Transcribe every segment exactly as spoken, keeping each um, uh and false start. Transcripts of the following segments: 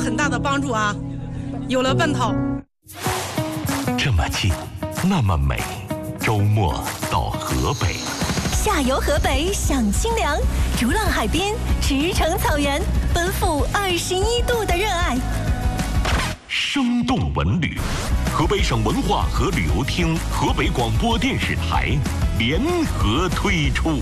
很大的帮助啊，有了奔头。 这么近，那么美，周末到河北。 下游河北享清凉，逐浪海边，驰骋草原，奔赴二十一度的热爱。 生动文旅，河北省文化和旅游厅、河北广播电视台联合推出。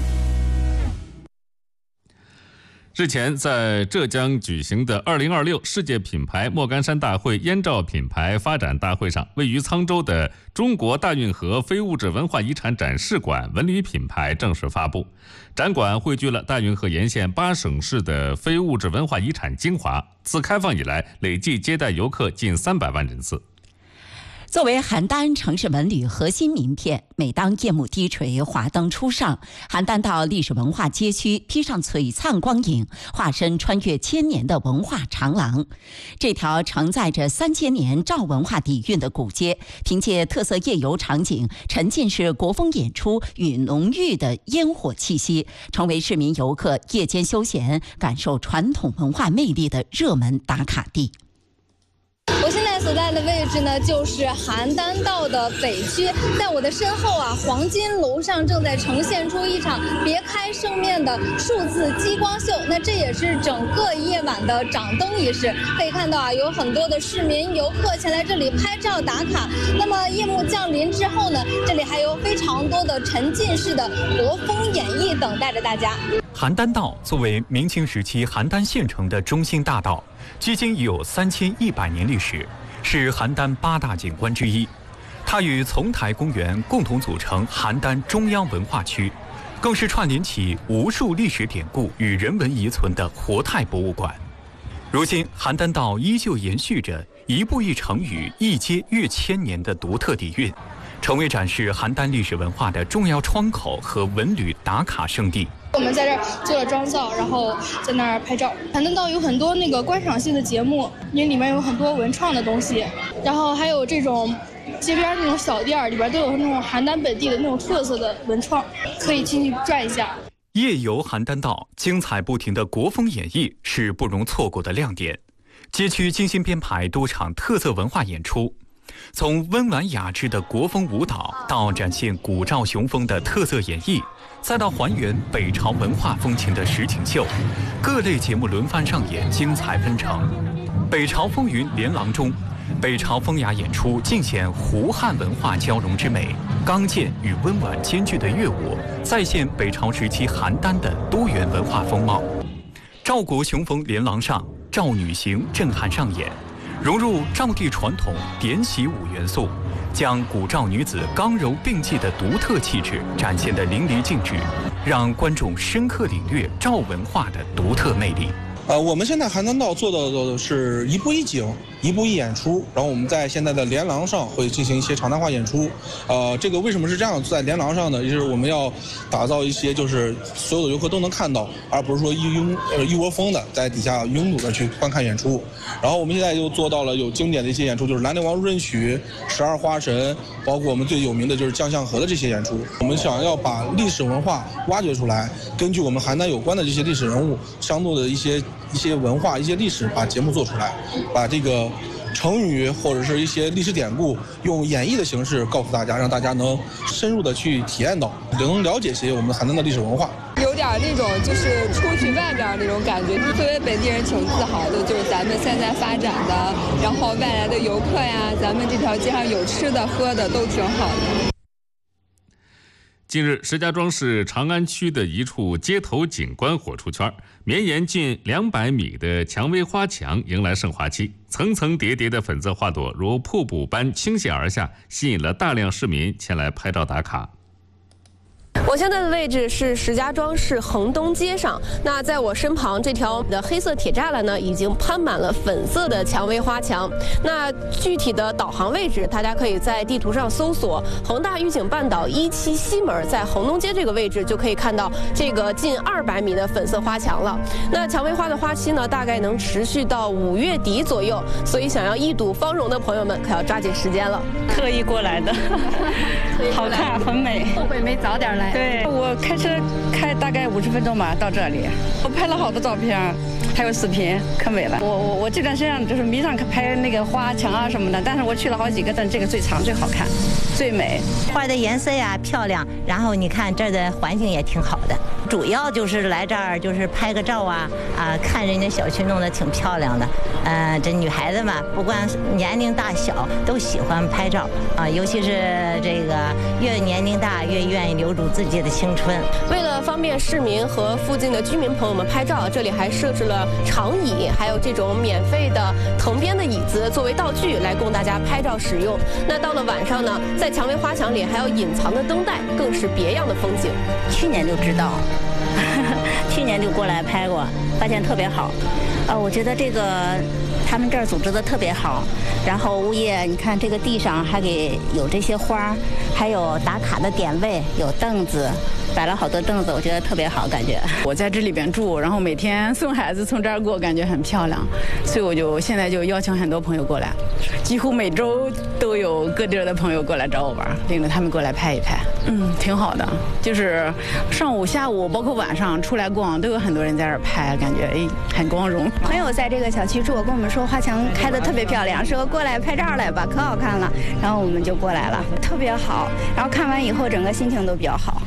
日前，在浙江举行的二零二六世界品牌莫干山大会燕赵品牌发展大会上，位于沧州的中国大运河非物质文化遗产展示馆文旅品牌正式发布。展馆汇聚了大运河沿线八省市的非物质文化遗产精华，自开放以来，累计接待游客近三百万人次。 作为邯郸城市文旅核心名片，每当夜幕低垂，华灯初上，邯郸道历史文化街区披上璀璨光影，化身穿越千年的文化长廊。这条承载着三千年赵文化底蕴的古街，凭借特色夜游场景、沉浸式国风演出与浓郁的烟火气息，成为市民游客夜间休闲、感受传统文化魅力的热门打卡地。 我现在所在的位置呢，就是邯郸道的北区。在我的身后啊，黄金楼上正在呈现出一场别开生面的数字激光秀。那这也是整个夜晚的掌灯仪式。可以看到啊，有很多的市民游客前来这里拍照打卡。那么夜幕降临之后呢，这里还有非常多的沉浸式的国风演绎等待着大家。 邯郸道作为明清时期邯郸县城的中心大道，距今已有三千一百年历史，是邯郸八大景观之一。它与丛台公园共同组成邯郸中央文化区，更是串联起无数历史典故与人文遗存的活态博物馆。如今，邯郸道依旧延续着一步一成语、一街越千年的独特底蕴，成为展示邯郸历史文化的重要窗口和文旅打卡圣地。 我们在这儿做了妆造，然后在那儿拍照。邯郸道有很多那个观赏性的节目，因为里面有很多文创的东西，然后还有这种街边那种小店，里边都有那种邯郸本地的那种特色的文创，可以进去转一下。 夜游邯郸道，精彩不停的国风演绎是不容错过的亮点。街区精心编排多场特色文化演出，从温婉雅致的国风舞蹈，到展现古赵雄风的特色演绎，再到还原北朝文化风情的实景秀，各类节目轮番上演，精彩纷呈。北朝风云连廊中，北朝风雅演出尽显胡汉文化交融之美，刚健与温婉兼具的乐舞，再现北朝时期邯郸的多元文化风貌。赵国雄风连廊上，赵女行震撼上演，融入赵地传统点喜舞元素，将古赵女子刚柔并济的独特气质展现得淋漓尽致，让观众深刻领略赵文化的独特魅力。 呃，我们现在邯郸道做到的是一步一景，一步一演出，然后我们在现在的连廊上会进行一些常态化演出。呃，这个为什么是这样？在连廊上呢，就是我们要打造一些就是所有的游客都能看到，而不是说一拥呃一窝蜂的在底下拥堵的去观看演出。然后我们现在又做到了有经典的一些演出，就是兰陵王入阵曲、十二花神，包括我们最有名的就是将相和的这些演出。我们想要把历史文化挖掘出来，根据我们邯郸有关的这些历史人物相对的一些。一些文化、一些历史，把节目做出来，把这个成语或者是一些历史典故用演绎的形式告诉大家，让大家能深入的去体验到，能了解些我们邯郸的历史文化。 有点那种就是出去外边那种感觉，作为本地人挺自豪的，就是咱们现在发展的，然后外来的游客呀，咱们这条街上有吃的喝的都挺好的。 近日，石家庄市长安区的一处街头景观火出圈，绵延近两百米的蔷薇花墙迎来盛华期，层层叠叠的粉色花朵如瀑布般倾泻而下，吸引了大量市民前来拍照打卡。 我现在的位置是石家庄市衡东街上，那在我身旁这条的黑色铁栅栏呢，已经攀满了粉色的蔷薇花墙。那具体的导航位置，大家可以在地图上搜索恒大御景半岛一期西门，在衡东街这个位置就可以看到这个近二百米的粉色花墙了。那蔷薇花的花期呢，大概能持续到五月底左右，所以想要一睹芳容的朋友们可要抓紧时间了。 特意过来的，好看，很美， 后悔没早点来。 对，我开车开大概五十分钟吧到这里，我拍了好多照片， 拍过视频，可美了。我我我这段时间就是迷上拍那个花墙啊什么的，但是我去了好几个，但这个最长最好看，最美。 花的颜色呀漂亮，然后你看这儿的环境也挺好的。主要就是来这儿就是拍个照啊啊，看人家小区弄得挺漂亮的。呃，这女孩子嘛，不管年龄大小都喜欢拍照啊，尤其是这个越年龄大越愿意留住自己的青春。 为了方便市民和附近的居民朋友们拍照，这里还设置了长椅，还有这种免费的藤编的椅子作为道具来供大家拍照使用。那到了晚上呢，在蔷薇花墙里还有隐藏的灯带，更是别样的风景。 去年就知道，去年就过来拍过，发现特别好。呃，我觉得这个他们这儿组织的特别好。然后物业，你看这个地上还给有这些花，还有打卡的点位，有凳子。摆了好多凳子，我觉得特别好，感觉。 我在这里边住，然后每天送孩子从这儿过，感觉很漂亮，所以我就现在就邀请很多朋友过来，几乎每周都有各地的朋友过来找我玩，领着他们过来拍一拍。嗯，挺好的，就是上午、下午，包括晚上出来逛，都有很多人在这儿拍，感觉哎很光荣。 朋友在这个小区住，跟我们说花墙开得特别漂亮，说过来拍照来吧，可好看了，然后我们就过来了，特别好。然后看完以后，整个心情都比较好。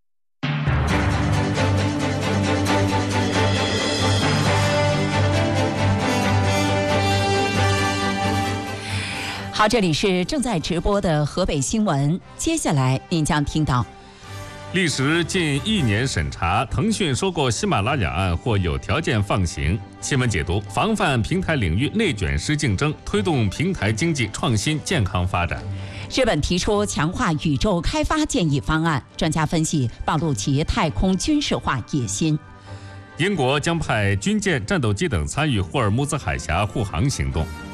好，这里是正在直播的河北新闻。接下来您将听到： 历时近一年审查，腾讯收购喜马拉雅案或有条件放行。新闻解读：防范平台领域内卷式竞争，推动平台经济创新健康发展。 日本提出强化宇宙开发建议方案，专家分析暴露其太空军事化野心。 英国将派军舰、战斗机等参与霍尔木兹海峡护航行动。